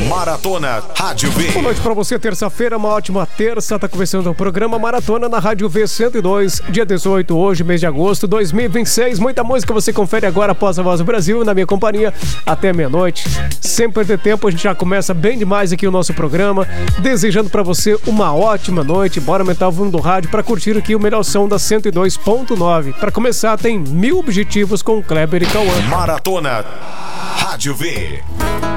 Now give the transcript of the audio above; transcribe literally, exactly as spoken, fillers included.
Maratona Rádio V. Boa noite pra você, terça-feira, uma ótima terça. Tá começando o programa Maratona na Rádio V cento e dois, dia dezoito, hoje, mês de agosto de dois mil e vinte e seis. Muita música você confere agora após a Voz do Brasil, na minha companhia, até meia-noite. Sem perder tempo, a gente já começa bem demais aqui o nosso programa, desejando pra você uma ótima noite. Bora aumentar o volume do rádio pra curtir aqui o melhor som da cento e dois ponto nove. Pra começar, tem Mil Objetivos com Kleber e Cauã. Maratona Rádio V.